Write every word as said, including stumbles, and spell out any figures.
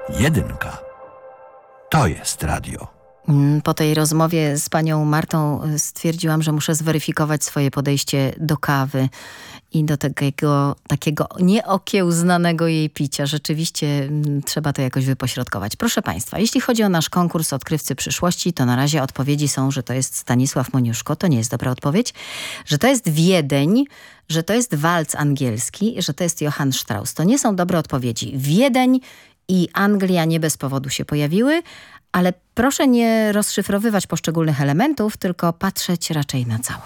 Jedynka. To jest radio. Po tej rozmowie z panią Martą stwierdziłam, że muszę zweryfikować swoje podejście do kawy i do takiego, takiego nieokiełznanego jej picia. Rzeczywiście trzeba to jakoś wypośrodkować. Proszę państwa, jeśli chodzi o nasz konkurs Odkrywcy Przyszłości, to na razie odpowiedzi są, że to jest Stanisław Moniuszko, to nie jest dobra odpowiedź, że to jest Wiedeń, że to jest walc angielski, że to jest Johann Strauss. To nie są dobre odpowiedzi. Wiedeń i Anglia nie bez powodu się pojawiły, ale proszę nie rozszyfrowywać poszczególnych elementów, tylko patrzeć raczej na całość.